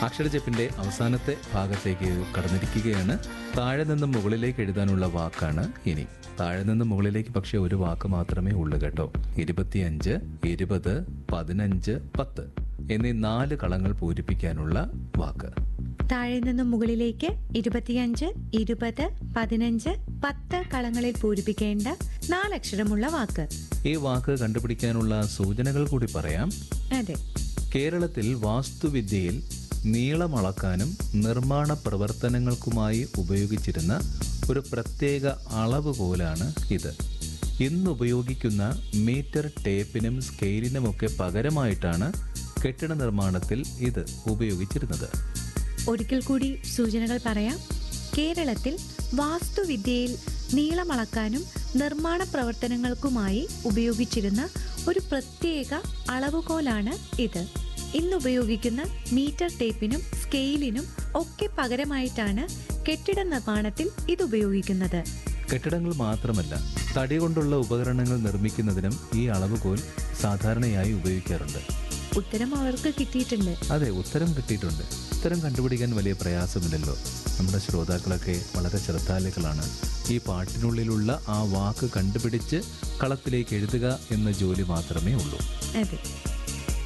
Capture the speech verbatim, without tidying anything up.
അക്ഷരജപ്പിന്റെ അവസാനത്തെ ഭാഗത്തേക്ക് കടന്നിരിക്കുകയാണ്. താഴെ നിന്നും മുകളിലേക്ക് എഴുതാനുള്ള വാക്കാണ് ഇനി. താഴെ നിന്നും മുകളിലേക്ക് പക്ഷേ ഒരു വാക്ക് മാത്രമേ ഉള്ളൂ കേട്ടോ. ഇരുപത്തിയഞ്ച്, ഇരുപത്, പതിനഞ്ച്, പത്ത് എന്നീ നാല് കളങ്ങൾ പൂരിപ്പിക്കാനുള്ള വാക്ക്. താഴെ നിന്നും മുകളിലേക്ക് ഇരുപത്തിയഞ്ച്, ഇരുപത്, പതിനഞ്ച്, പത്ത് കളങ്ങളിൽ പൂരിപ്പിക്കേണ്ട നാലക്ഷരമുള്ള വാക്ക്. ഈ വാക്ക് കണ്ടുപിടിക്കാനുള്ള സൂചനകൾ കൂടി പറയാം. അതെ. കേരളത്തിൽ വാസ്തുവിദ്യയിൽ നീളമളക്കാനും നിർമ്മാണ പ്രവർത്തനങ്ങൾക്കുമായി ഉപയോഗിച്ചിരുന്ന ഒരു പ്രത്യേക അളവുകോലാണ് ഇത്. ഇന്നുപയോഗിക്കുന്ന മീറ്റർ ടേപ്പിനും സ്കെയിലിനുമൊക്കെ പകരമായിട്ടാണ് കെട്ടിട നിർമ്മാണത്തിൽ ഇത് ഉപയോഗിച്ചിരുന്നത്. ഒരിക്കൽ കൂടി സൂചനകൾ പറയാം. കേരളത്തിൽ വാസ്തുവിദ്യയിൽ നീളമളക്കാനും നിർമ്മാണ പ്രവർത്തനങ്ങൾക്കുമായി ഉപയോഗിച്ചിരുന്ന ഒരു പ്രത്യേക അളവുകോലാണ് ഇത്. ഇന്നുപയോഗിക്കുന്ന മീറ്റർ ടേപ്പിനും സ്കെയിലിനും ഒക്കെ പകരമായിട്ടാണ് കെട്ടിട നിർമ്മാണത്തിൽ ഇത് ഉപയോഗിക്കുന്നത്. കെട്ടിടങ്ങൾ മാത്രമല്ല, തടി കൊണ്ടുള്ള ഉപകരണങ്ങൾ നിർമ്മിക്കുന്നതിനും ഈ അളവുകോൽ സാധാരണയായി ഉപയോഗിക്കാറുണ്ട്. ഉത്തരം അവർക്ക് കിട്ടിയിട്ടുണ്ട്. അതെ, ഉത്തരം കിട്ടിയിട്ടുണ്ട്. ഉത്തരം കണ്ടുപിടിക്കാൻ വലിയ പ്രയാസമില്ലല്ലോ. നമ്മുടെ ശ്രോതാക്കളൊക്കെ വളരെ ശ്രദ്ധാലുക്കളാണ്. ഈ പാട്ടിനുള്ളിലുള്ള ആ വാക്ക് കണ്ടുപിടിച്ച് കളത്തിലേക്ക് എഴുതുക എന്ന ജോലി മാത്രമേ ഉള്ളൂ. അതെ.